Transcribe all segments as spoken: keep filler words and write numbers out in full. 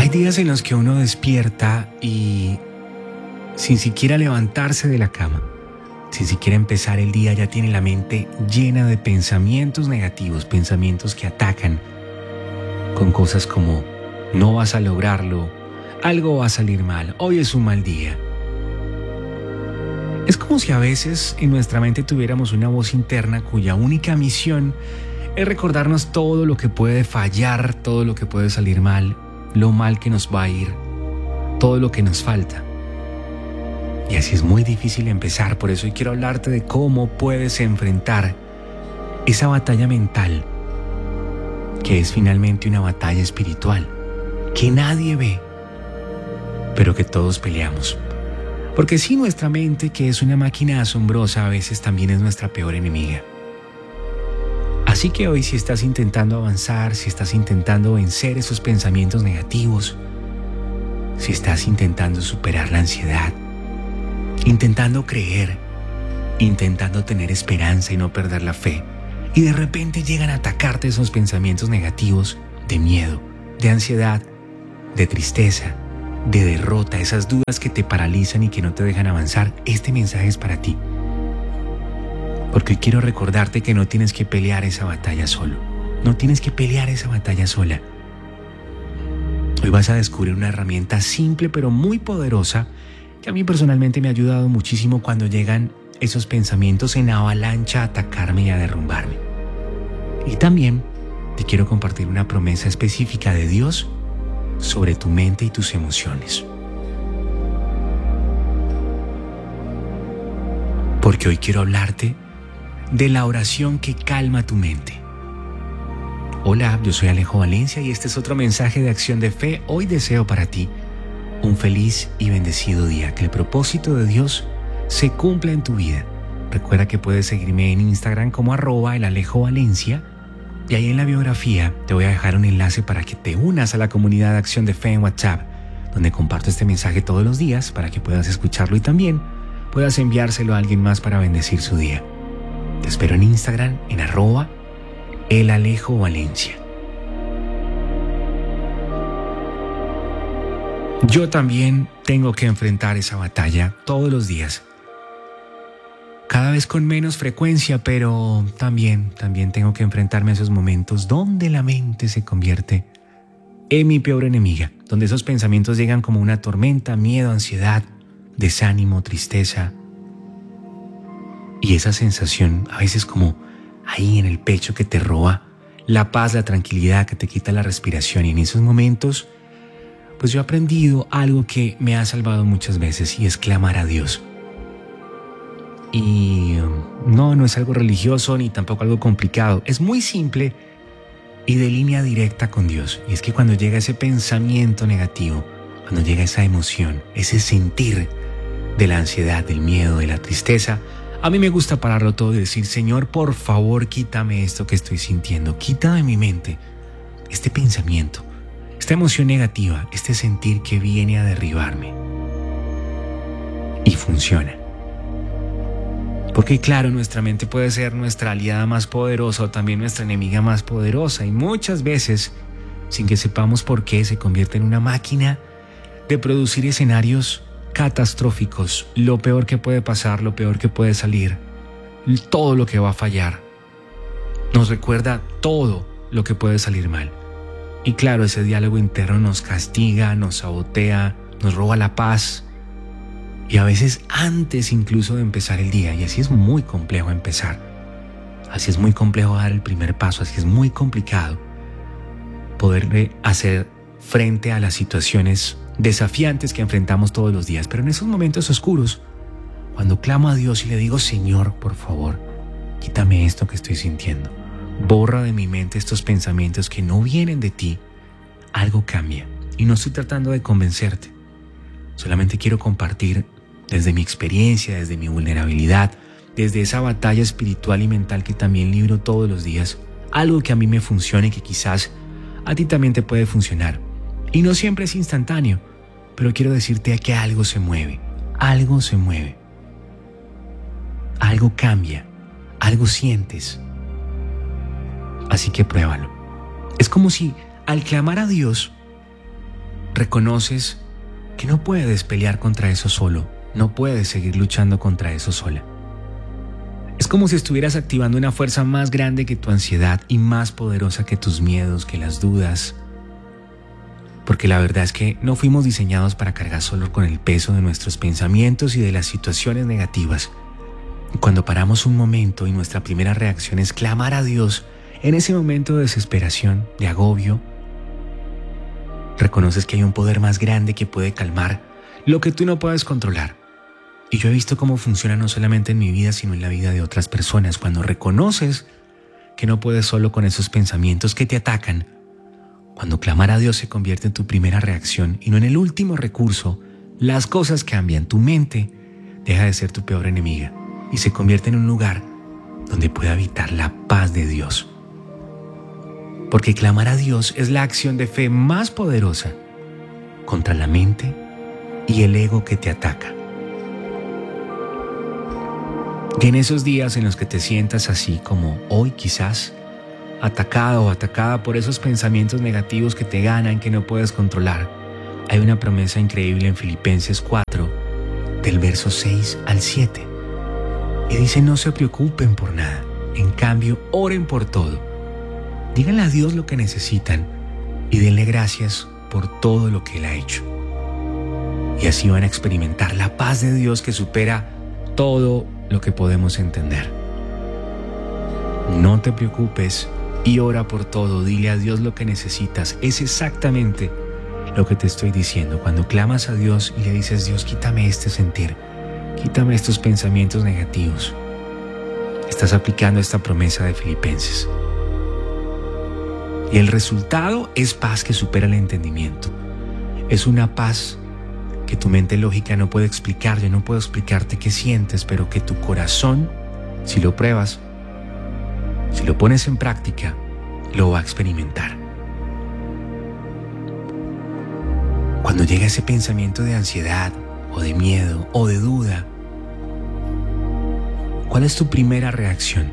Hay días en los que uno despierta y sin siquiera levantarse de la cama, sin siquiera empezar el día, ya tiene la mente llena de pensamientos negativos, pensamientos que atacan con cosas como no vas a lograrlo, algo va a salir mal, hoy es un mal día. Es como si a veces en nuestra mente tuviéramos una voz interna cuya única misión es recordarnos todo lo que puede fallar, todo lo que puede salir mal, lo mal que nos va a ir, todo lo que nos falta. Y así es muy difícil empezar, por eso hoy quiero hablarte de cómo puedes enfrentar esa batalla mental, que es finalmente una batalla espiritual, que nadie ve, pero que todos peleamos. Porque sí, nuestra mente, que es una máquina asombrosa, a veces también es nuestra peor enemiga. Así que hoy, si estás intentando avanzar, si estás intentando vencer esos pensamientos negativos, si estás intentando superar la ansiedad, intentando creer, intentando tener esperanza y no perder la fe, y de repente llegan a atacarte esos pensamientos negativos de miedo, de ansiedad, de tristeza, de derrota, esas dudas que te paralizan y que no te dejan avanzar, este mensaje es para ti. Porque hoy quiero recordarte que no tienes que pelear esa batalla solo. No tienes que pelear esa batalla sola. Hoy vas a descubrir una herramienta simple pero muy poderosa que a mí personalmente me ha ayudado muchísimo cuando llegan esos pensamientos en avalancha a atacarme y a derrumbarme. Y también te quiero compartir una promesa específica de Dios sobre tu mente y tus emociones. Porque hoy quiero hablarte de la oración que calma tu mente. Hola, yo soy Alejo Valencia y este es otro mensaje de acción de fe. Hoy deseo para ti un feliz y bendecido día, que el propósito de Dios se cumpla en tu vida. Recuerda que puedes seguirme en Instagram como arroba el Alejo Valencia, y ahí en la biografía te voy a dejar un enlace para que te unas a la comunidad de acción de fe en WhatsApp, donde comparto este mensaje todos los días para que puedas escucharlo y también puedas enviárselo a alguien más para bendecir su día. Te espero en Instagram en arroba el Alejo Valencia. Yo también tengo que enfrentar esa batalla todos los días. Cada vez con menos frecuencia, pero también, también tengo que enfrentarme a esos momentos donde la mente se convierte en mi peor enemiga, donde esos pensamientos llegan como una tormenta, miedo, ansiedad, desánimo, tristeza. Y esa sensación a veces como ahí en el pecho que te roba la paz, la tranquilidad, que te quita la respiración. Y en esos momentos, pues yo he aprendido algo que me ha salvado muchas veces y es clamar a Dios. Y no, no es algo religioso ni tampoco algo complicado. Es muy simple y de línea directa con Dios. Y es que cuando llega ese pensamiento negativo, cuando llega esa emoción, ese sentir de la ansiedad, del miedo, de la tristeza, a mí me gusta pararlo todo y decir: Señor, por favor, quítame esto que estoy sintiendo. Quita de mi mente este pensamiento, esta emoción negativa, este sentir que viene a derribarme. Y funciona. Porque claro, nuestra mente puede ser nuestra aliada más poderosa o también nuestra enemiga más poderosa, y muchas veces, sin que sepamos por qué, se convierte en una máquina de producir escenarios catastróficos, lo peor que puede pasar, lo peor que puede salir, todo lo que va a fallar. Nos recuerda todo lo que puede salir mal. Y claro, ese diálogo interno nos castiga, nos sabotea, nos roba la paz. Y a veces antes incluso de empezar el día, y así es muy complejo empezar. Así es muy complejo dar el primer paso, así es muy complicado poder hacer frente a las situaciones desafiantes que enfrentamos todos los días. Pero en esos momentos oscuros, cuando clamo a Dios y le digo: Señor, por favor, quítame esto que estoy sintiendo, borra de mi mente estos pensamientos que no vienen de ti, algo cambia. Y no estoy tratando de convencerte, solamente quiero compartir desde mi experiencia, desde mi vulnerabilidad, desde esa batalla espiritual y mental que también libro todos los días, algo que a mí me funciona y que quizás a ti también te puede funcionar. Y no siempre es instantáneo, pero quiero decirte que algo se mueve, algo se mueve, algo cambia, algo sientes. Así que pruébalo. Es como si al clamar a Dios reconoces que no puedes pelear contra eso solo, no puedes seguir luchando contra eso sola. Es como si estuvieras activando una fuerza más grande que tu ansiedad y más poderosa que tus miedos, que las dudas. Porque la verdad es que no fuimos diseñados para cargar solo con el peso de nuestros pensamientos y de las situaciones negativas. Y cuando paramos un momento y nuestra primera reacción es clamar a Dios, en ese momento de desesperación, de agobio, reconoces que hay un poder más grande que puede calmar lo que tú no puedes controlar. Y yo he visto cómo funciona no solamente en mi vida, sino en la vida de otras personas. Cuando reconoces que no puedes solo con esos pensamientos que te atacan, cuando clamar a Dios se convierte en tu primera reacción y no en el último recurso, las cosas cambian. Tu mente deja de ser tu peor enemiga y se convierte en un lugar donde puede habitar la paz de Dios. Porque clamar a Dios es la acción de fe más poderosa contra la mente y el ego que te ataca. Y en esos días en los que te sientas así como hoy quizás, atacado o atacada por esos pensamientos negativos que te ganan, que no puedes controlar, hay una promesa increíble en Filipenses cuatro, del verso seis al siete. Y dice: no se preocupen por nada, en cambio oren por todo. Díganle a Dios lo que necesitan y denle gracias por todo lo que Él ha hecho. Y así van a experimentar la paz de Dios que supera todo lo que podemos entender. No te preocupes y ora por todo. Dile a Dios lo que necesitas. Es exactamente lo que te estoy diciendo. Cuando clamas a Dios y le dices: Dios, quítame este sentir, quítame estos pensamientos negativos, estás aplicando esta promesa de Filipenses. Y el resultado es paz que supera el entendimiento. Es una paz que tu mente lógica no puede explicar. Yo no puedo explicarte qué sientes, pero que tu corazón, si lo pruebas, si lo pones en práctica, lo va a experimentar. Cuando llega ese pensamiento de ansiedad, o de miedo, o de duda, ¿cuál es tu primera reacción?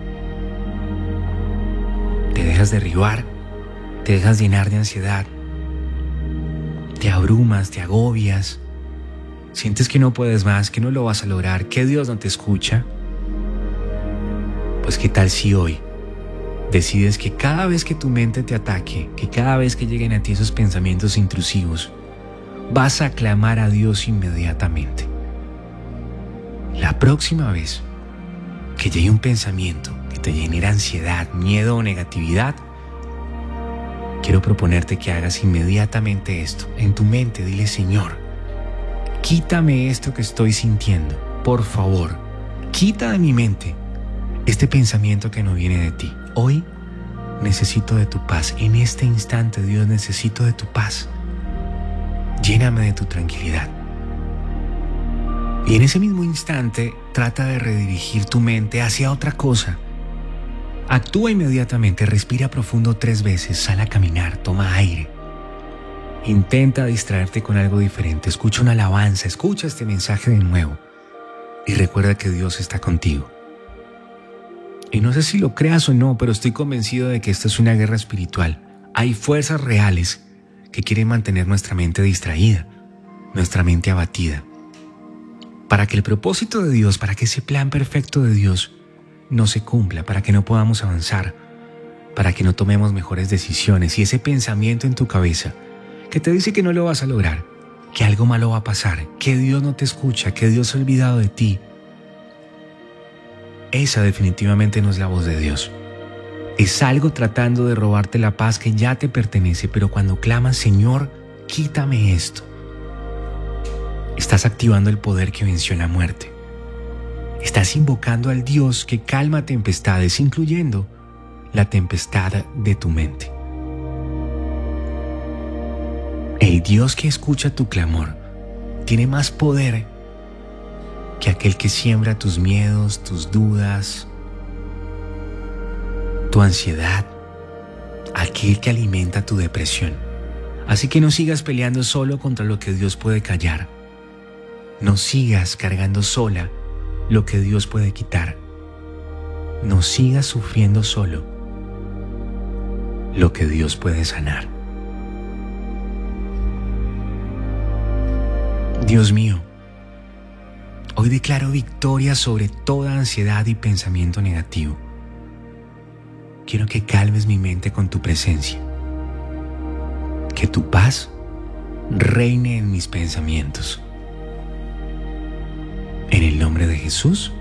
¿Te dejas derribar? ¿Te dejas llenar de ansiedad? ¿Te abrumas? ¿Te agobias? ¿Sientes que no puedes más, que no lo vas a lograr, que Dios no te escucha? Pues ¿qué tal si hoy decides que cada vez que tu mente te ataque, que cada vez que lleguen a ti esos pensamientos intrusivos, vas a clamar a Dios inmediatamente? La próxima vez que llegue un pensamiento que te genere ansiedad, miedo o negatividad, quiero proponerte que hagas inmediatamente esto. En tu mente dile: Señor, quítame esto que estoy sintiendo. Por favor, quita de mi mente este pensamiento que no viene de ti. Hoy necesito de tu paz. En este instante, Dios, necesito de tu paz. Lléname de tu tranquilidad. Y en ese mismo instante, trata de redirigir tu mente hacia otra cosa. Actúa inmediatamente, respira profundo tres veces, sal a caminar, toma aire. Intenta distraerte con algo diferente, escucha una alabanza, escucha este mensaje de nuevo y recuerda que Dios está contigo. Y no sé si lo creas o no, pero estoy convencido de que esta es una guerra espiritual. Hay fuerzas reales que quieren mantener nuestra mente distraída, nuestra mente abatida, para que el propósito de Dios, para que ese plan perfecto de Dios no se cumpla, para que no podamos avanzar, para que no tomemos mejores decisiones. Y ese pensamiento en tu cabeza que te dice que no lo vas a lograr, que algo malo va a pasar, que Dios no te escucha, que Dios se ha olvidado de ti, esa definitivamente no es la voz de Dios. Es algo tratando de robarte la paz que ya te pertenece, pero cuando clamas: Señor, quítame esto, estás activando el poder que venció la muerte. Estás invocando al Dios que calma tempestades, incluyendo la tempestad de tu mente. El Dios que escucha tu clamor tiene más poder que aquel que siembra tus miedos, tus dudas, tu ansiedad, aquel que alimenta tu depresión. Así que no sigas peleando solo contra lo que Dios puede callar. No sigas cargando sola lo que Dios puede quitar. No sigas sufriendo solo lo que Dios puede sanar. Dios mío, hoy declaro victoria sobre toda ansiedad y pensamiento negativo. Quiero que calmes mi mente con tu presencia. Que tu paz reine en mis pensamientos. En el nombre de Jesús.